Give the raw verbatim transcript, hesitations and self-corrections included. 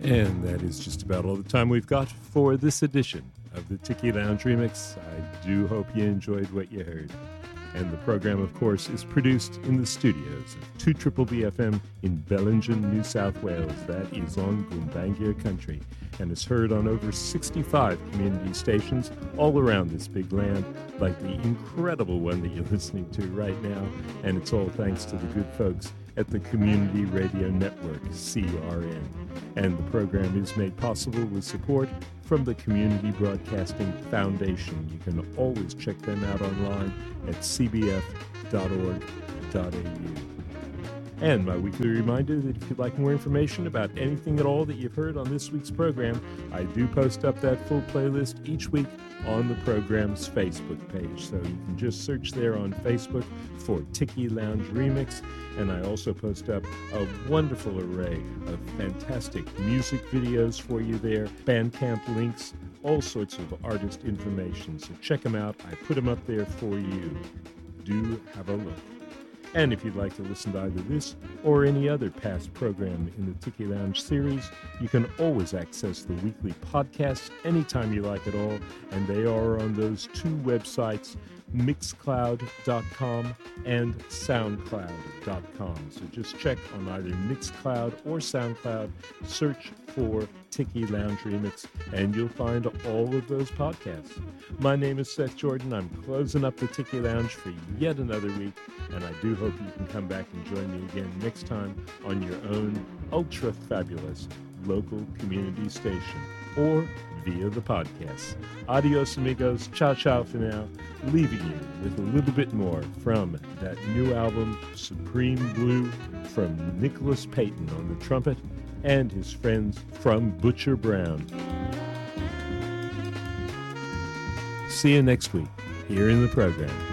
And that is just about all the time we've got for this edition of the Tiki Lounge Remix. I do hope you enjoyed what you heard. And the program, of course, is produced in the studios of two B B F M in Bellingen, New South Wales. That is on Gumbaynggirr country and is heard on over sixty-five community stations all around this big land, like the incredible one that you're listening to right now. And it's all thanks to the good folks at the Community Radio Network, C R N. And the program is made possible with support from the Community Broadcasting Foundation. You can always check them out online at c b f dot org dot a u. And my weekly reminder that if you'd like more information about anything at all that you've heard on this week's program, I do post up that full playlist each week on the program's Facebook page. So you can just search there on Facebook for Tiki Lounge Remix. And I also post up a wonderful array of fantastic music videos for you there, Bandcamp links, all sorts of artist information. So check them out. I put them up there for you. Do have a look. And if you'd like to listen to either this or any other past program in the Tiki Lounge series, you can always access the weekly podcasts anytime you like at all. And they are on those two websites, mixcloud dot com and soundcloud dot com. So just check on either Mixcloud or SoundCloud, search for Tiki Lounge Remix, and you'll find all of those podcasts. My name is Seth Jordan. I'm closing up the Tiki Lounge for yet another week, and I do hope you can come back and join me again next time on your own ultra-fabulous local community station or via the podcast. Adios, amigos. Ciao, ciao for now. Leaving you with a little bit more from that new album, Supreme Blue, from Nicholas Payton on the trumpet and his friends from Butcher Brown. See you next week here in the program.